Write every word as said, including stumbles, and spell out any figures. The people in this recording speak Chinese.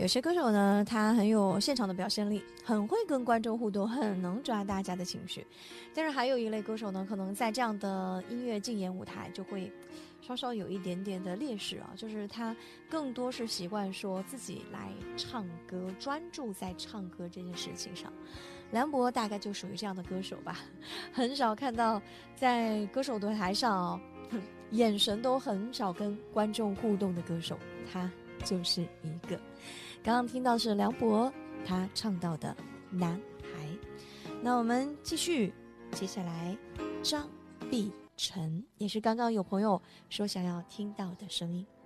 有些歌手呢，他很有现场的表现力，很会跟观众互动，很能抓大家的情绪。但是还有一类歌手呢，可能在这样的音乐竞演舞台就会稍稍有一点点的劣势啊，就是他更多是习惯说自己来唱歌，专注在唱歌这件事情上。梁博大概就属于这样的歌手吧，很少看到在歌手的台上、哦、眼神都很少跟观众互动的歌手，他就是一个。刚刚听到是梁博他唱到的男孩。那我们继续，接下来张碧晨也是刚刚有朋友说想要听到的声音。